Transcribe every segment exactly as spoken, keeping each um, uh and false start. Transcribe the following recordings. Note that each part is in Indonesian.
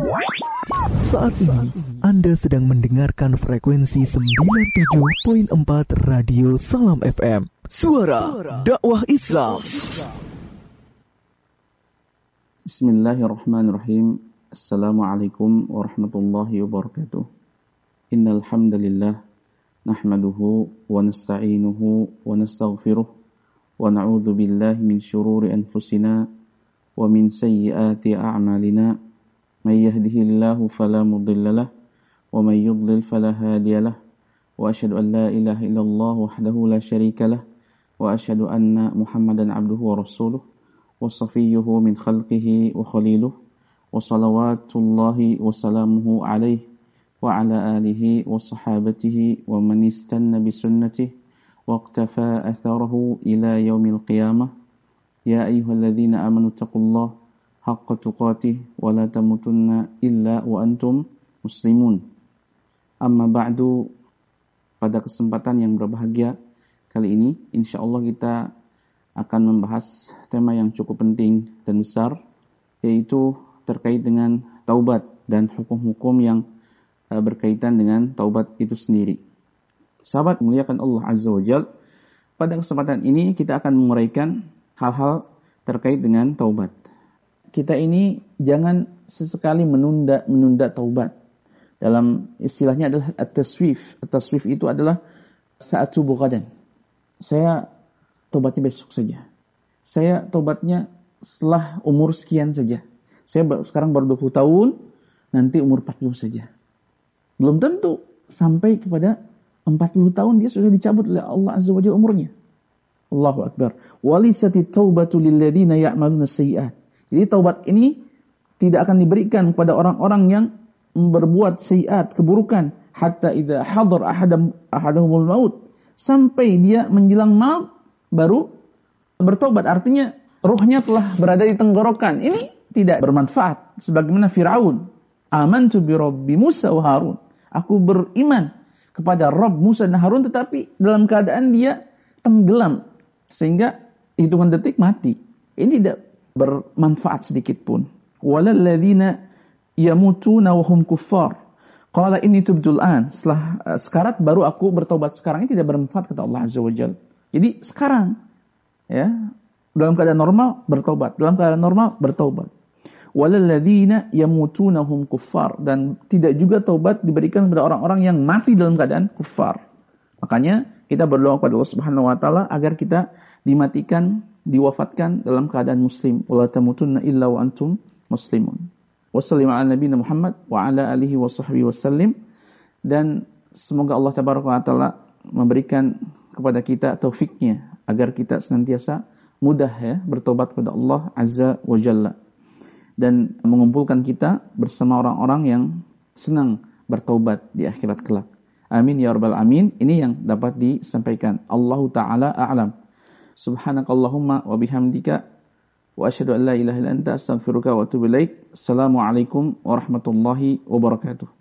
Saat ini Anda sedang mendengarkan frekuensi sembilan puluh tujuh koma empat Radio Salam F M. Suara dakwah Islam. Bismillahirrahmanirrahim. Assalamualaikum warahmatullahi wabarakatuh. Innal hamdalillah nahmaduhu wa nasta'inuhu wa nastaghfiruh wa na'udzu billahi min shururi anfusina wa min sayyiati a'malina. May yahdihillahu fala mudilla lahu wa may yudlil fala hadiya lahu. Wa asyhadu an la ilaha illallah wahdahu la syarika lahu wa asyhadu anna Muhammadan abduhu wa rasuluh wa safiyyuhu min khalqihi wa khaliluh wa salawatullahi wa salamuhu alaihi wa ala alihi wa sahabatihi wa man istanna bi sunnatihi wa iqtafa atharahu ila yaumil qiyamah. Ya ayyuhalladzina amanu taqullaha haqqa tuqatih wa la tamutunna illa wa antum muslimun. Amma ba'du, pada kesempatan yang berbahagia kali ini insyaallah kita akan membahas tema yang cukup penting dan besar, yaitu terkait dengan taubat dan hukum-hukum yang berkaitan dengan taubat itu sendiri. Sahabat muliakan Allah Azza wa Jalla, pada kesempatan ini kita akan menguraikan hal-hal terkait dengan taubat. Kita ini jangan sesekali menunda menunda taubat. Dalam istilahnya adalah at-taswif. At-taswif itu adalah sa'atubu ghadan. Saya taubatnya besok saja. Saya taubatnya setelah umur sekian saja. Saya sekarang baru dua puluh tahun, nanti umur empat puluh saja. Belum tentu sampai kepada empat puluh tahun dia sudah dicabut oleh Allah Azza wa Jalla umurnya. Allahu Akbar. Walisati taubatu lilladzina ya'maluna sayyi'at. Jadi taubat ini tidak akan diberikan kepada orang-orang yang berbuat sayyi'at, keburukan, hatta idza hadar ahadam ahadahumul maut, sampai dia menjelang maut baru bertobat. Artinya ruhnya telah berada di tenggorokan. Ini tidak bermanfaat sebagaimana Firaun. Amantu bi rabbi Musa wa Harun. Aku beriman kepada Rabb Musa dan Harun, tetapi dalam keadaan dia tenggelam sehingga hitungan detik mati. Ini tidak bermanfaat sedikit pun. Walal ladzina yamutuna wa hum kuffar. Qala inni tubtu al-an. Setelah uh, sekarat baru aku bertobat sekarang. Ini tidak bermanfaat kata Allah Azza wa Jalla. Jadi sekarang ya, dalam keadaan normal bertobat, dalam keadaan normal bertobat. Walal ladzina yamutuna hum kuffar, dan tidak juga taubat diberikan kepada orang-orang yang mati dalam keadaan kufar. Makanya kita berdoa kepada Allah Subhanahu wa taala agar kita dimatikan, diwafatkan dalam keadaan muslim. Wala tamutunna illa wa antum muslimun. Wassallallahu ala nabiyina Muhammad wa ala alihi wa sahbihi wasallim. Dan semoga Allah tabaraka wa taala memberikan kepada kita taufiknya agar kita senantiasa mudah ya bertobat kepada Allah Azza wa Jalla, dan mengumpulkan kita bersama orang-orang yang senang bertaubat di akhirat kelak. Amin ya rabbal amin. Ini yang dapat disampaikan. Allahu ta'ala a'lam. Subhanakallahumma wa bihamdika wa asyhadu an la ilaha illa anta astaghfiruka wa atubu ilaik. Assalamualaikum warahmatullahi wabarakatuh.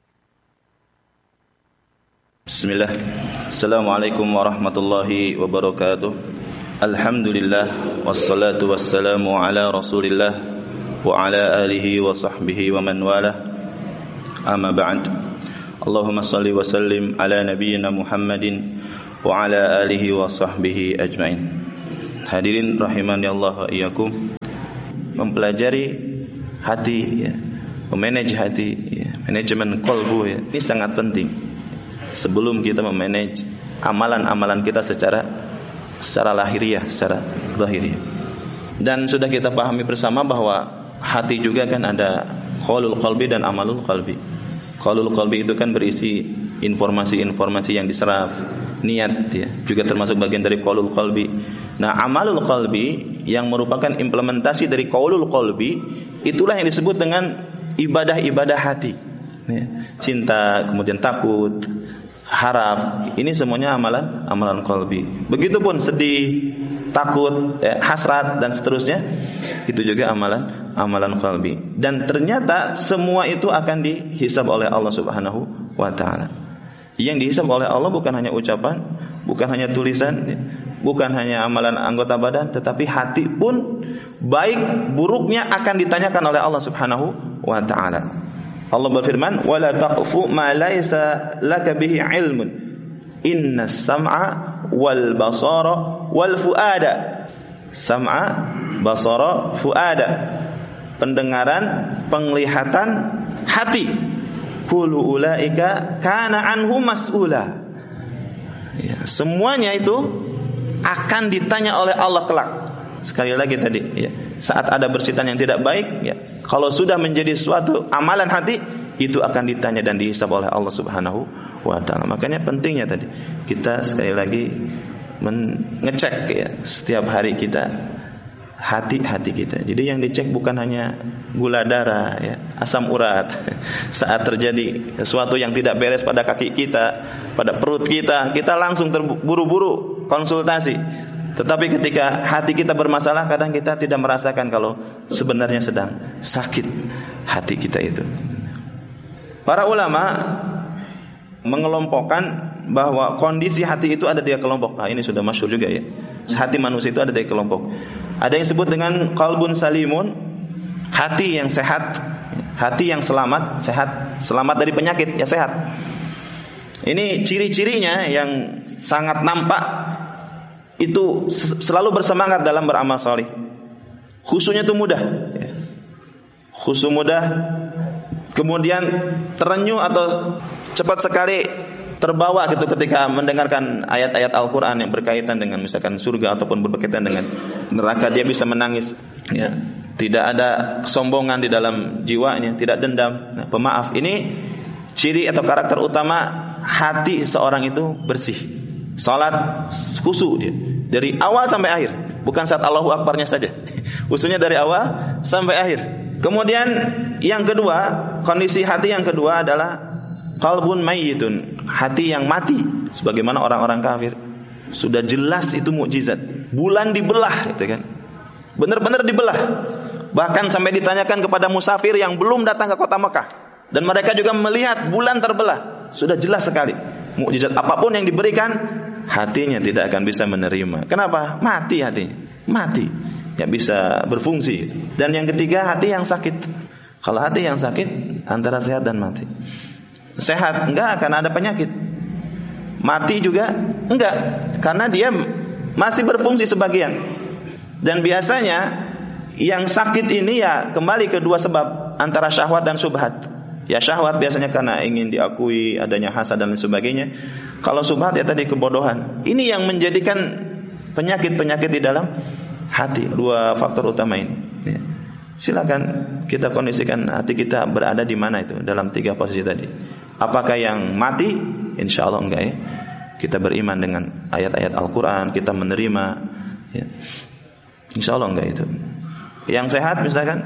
Bismillah. Assalamualaikum warahmatullahi wabarakatuh. Alhamdulillah wassalatu wassalamu ala Rasulillah wa ala alihi wa sahbihi wa man wala. Amma ba'd. Allahumma salli wa sallim ala nabiyyina Muhammadin wa ala alihi wa sahbihi ajmain. Hadirin rahimani Allah wa iyyakum, mempelajari hati ya, memanage hati ya, manajemen qalbu ya, ini sangat penting sebelum kita memanage amalan-amalan kita secara secara lahiriah, secara zahiriah. Dan sudah kita pahami bersama bahwa hati juga kan ada qaulul qalbi dan amalul qalbi. Qaulul qalbi itu kan berisi informasi-informasi yang diserap, niat ya, juga termasuk bagian dari qaulul qalbi. Nah, amalul qalbi yang merupakan implementasi dari qaulul qalbi, itulah yang disebut dengan ibadah-ibadah hati. Ya, cinta, kemudian takut, harap, ini semuanya amalan amalan qalbi. Begitupun sedih, takut, ya, hasrat dan seterusnya, itu juga amalan amalan qalbi. Dan ternyata semua itu akan dihisab oleh Allah Subhanahu wa taala. Yang dihisab oleh Allah bukan hanya ucapan, bukan hanya tulisan, bukan hanya amalan anggota badan, tetapi hati pun baik buruknya akan ditanyakan oleh Allah Subhanahu wa taala. Allah berfirman, "Wala taqfu ma laisa laka bihi ilmun. Innas sam'a wal basara wal fuada." Sam'a, basara, fuada. Pendengaran, penglihatan, hati. Kullu ulaika kana anhu mas'ula. Ya, semuanya itu akan ditanya oleh Allah kelak. Sekali lagi tadi, ya, saat ada bersitan yang tidak baik, ya, kalau sudah menjadi suatu amalan hati, itu akan ditanya dan dihisab oleh Allah Subhanahu wa taala. Makanya pentingnya tadi kita sekali lagi mengecek, ya, setiap hari kita hati-hati kita. Jadi yang dicek bukan hanya gula darah, ya, asam urat. Saat terjadi sesuatu yang tidak beres pada kaki kita, pada perut kita, kita langsung terburu-buru konsultasi. Tetapi ketika hati kita bermasalah, kadang kita tidak merasakan kalau sebenarnya sedang sakit hati kita itu. Para ulama mengelompokkan bahwa kondisi hati itu ada tiga kelompok. Nah, ini sudah masyhur juga, ya. Hati manusia itu ada tiga kelompok. Ada yang disebut dengan qalbun salimun, hati yang sehat, hati yang selamat, sehat, selamat dari penyakit, ya sehat. Ini ciri-cirinya yang sangat nampak, itu selalu bersemangat dalam beramal saleh. Khusyuknya itu mudah, ya. Khusyuk mudah, kemudian terenyuh atau cepat sekali terbawa gitu ketika mendengarkan ayat-ayat Al-Quran yang berkaitan dengan misalkan surga ataupun berkaitan dengan neraka. Dia bisa menangis, ya. Tidak ada kesombongan di dalam jiwanya, tidak dendam, nah, pemaaf. Ini ciri atau karakter utama hati seorang itu bersih. Salat khusyuk dia dari awal sampai akhir, bukan saat Allahu Akbarnya saja. Khusyuknya dari awal sampai akhir. Kemudian yang kedua, kondisi hati yang kedua adalah qalbun mayyitun, hati yang mati, sebagaimana orang-orang kafir. Sudah jelas itu mukjizat. Bulan dibelah, gitu kan. Benar-benar dibelah. Bahkan sampai ditanyakan kepada musafir yang belum datang ke kota Mekah, dan mereka juga melihat bulan terbelah. Sudah jelas sekali. Mukjizat apapun yang diberikan, hatinya tidak akan bisa menerima. Kenapa? Mati hatinya. Mati. Tidak bisa berfungsi. Dan yang ketiga, hati yang sakit. Kalau hati yang sakit, antara sehat dan mati. Sehat enggak, karena ada penyakit. Mati juga enggak, karena dia masih berfungsi sebagian. Dan biasanya yang sakit ini ya kembali ke dua sebab, antara syahwat dan subhat. Ya syahwat biasanya karena ingin diakui, adanya hasad dan lain sebagainya. Kalau subhat ya tadi kebodohan. Ini yang menjadikan penyakit-penyakit di dalam hati. Dua faktor utama ini, ya. Silakan kita kondisikan hati kita berada di mana itu dalam tiga posisi tadi. Apakah yang mati? Insya Allah enggak, ya. Kita beriman dengan ayat-ayat Al-Quran, kita menerima, ya. Insya Allah enggak itu. Yang sehat misalkan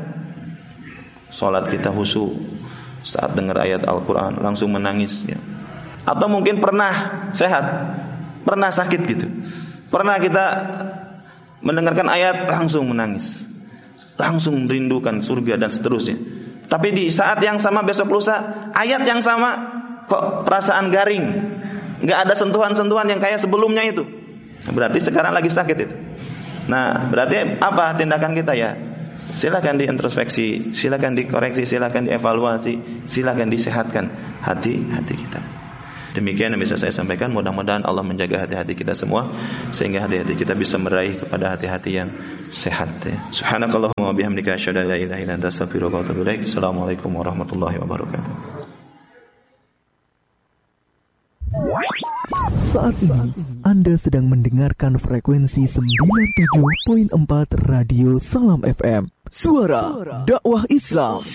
sholat kita khusyuk, saat dengar ayat Al-Quran langsung menangis, ya. Atau mungkin pernah sehat, pernah sakit gitu, pernah kita mendengarkan ayat langsung menangis, langsung merindukan surga dan seterusnya. Tapi di saat yang sama besok lusa, ayat yang sama kok perasaan garing, nggak ada sentuhan-sentuhan yang kayak sebelumnya itu. Berarti sekarang lagi sakit itu. Nah, berarti apa tindakan kita, ya? Silakan diintrospeksi, silakan dikoreksi, silakan dievaluasi, silakan disehatkan hati-hati kita. Demikian yang bisa saya sampaikan. Mudah-mudahan Allah menjaga hati-hati kita semua, sehingga hati-hati kita bisa meraih kepada hati-hati yang sehat, ya. Subhanakallahumma wa bihamdika asyhadu an la ilaha illa anta astaghfiruka wa atubu ilaik. Assalamualaikum warahmatullahi wabarakatuh. Saat ini Anda sedang mendengarkan frekuensi sembilan puluh tujuh koma empat Radio Salam F M, Suara Dakwah Islam.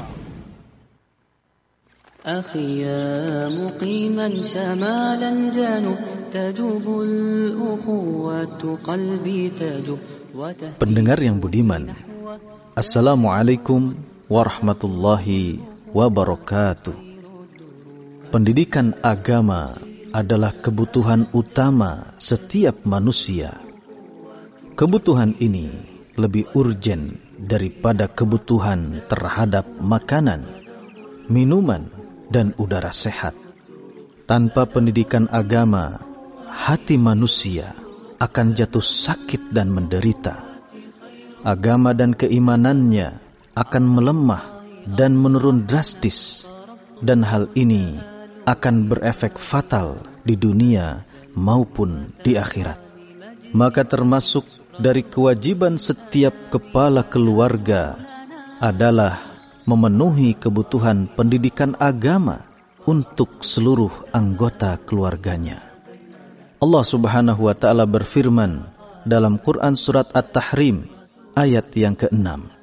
أخي يا مقيما شمالا جانب تجوب الأخوة قلبي تجوب. Pendengar yang budiman, Assalamualaikum warahmatullahi wabarakatuh. Pendidikan agama adalah kebutuhan utama setiap manusia. Kebutuhan ini lebih urgen daripada kebutuhan terhadap makanan, minuman, dan udara sehat. Tanpa pendidikan agama, hati manusia akan jatuh sakit dan menderita. Agama dan keimanannya akan melemah dan menurun drastis, dan hal ini akan berefek fatal di dunia maupun di akhirat. Maka termasuk dari kewajiban setiap kepala keluarga adalah memenuhi kebutuhan pendidikan agama untuk seluruh anggota keluarganya. Allah Subhanahu wa taala berfirman dalam Quran surat At-Tahrim ayat yang keenam,